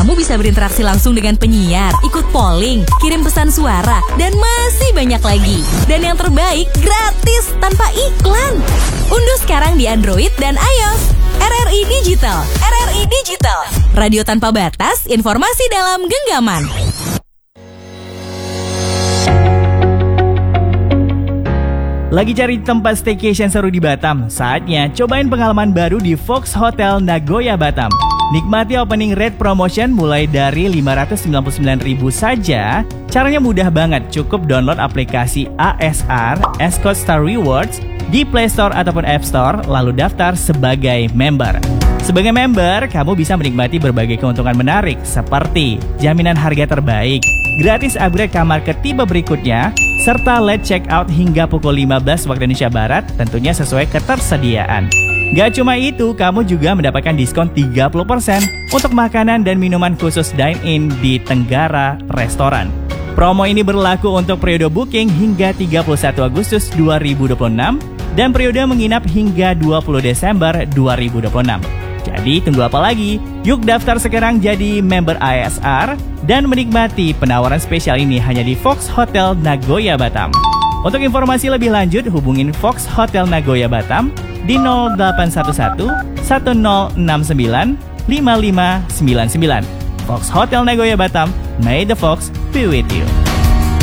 Kamu bisa berinteraksi langsung dengan penyiar, ikut polling, kirim pesan suara, dan masih banyak lagi. Dan yang terbaik, gratis tanpa iklan. Unduh sekarang di Android dan iOS. RRI Digital. RRI Digital. Radio tanpa batas, informasi dalam genggaman. Lagi cari tempat staycation seru di Batam? Saatnya cobain pengalaman baru di Fox Hotel Nagoya Batam. Nikmati opening rate promotion mulai dari 599.000 saja. Caranya mudah banget, cukup download aplikasi ASR, Ascot Star Rewards, di Play Store ataupun App Store, lalu daftar sebagai member. Sebagai member, kamu bisa menikmati berbagai keuntungan menarik seperti jaminan harga terbaik, gratis upgrade kamar ke tipe berikutnya, serta late check out hingga pukul 15 waktu Indonesia Barat, tentunya sesuai ketersediaan. Gak cuma itu, kamu juga mendapatkan diskon 30% untuk makanan dan minuman khusus dine-in di Tenggara Restoran. Promo ini berlaku untuk periode booking hingga 31 Agustus 2026 dan periode menginap hingga 20 Desember 2026. Jadi tunggu apa lagi? Yuk daftar sekarang jadi member ASR dan menikmati penawaran spesial ini hanya di Fox Hotel Nagoya Batam. Untuk informasi lebih lanjut hubungin Fox Hotel Nagoya Batam di 0811 1069 5599. Fox Hotel Nagoya Batam, may the Fox be with you.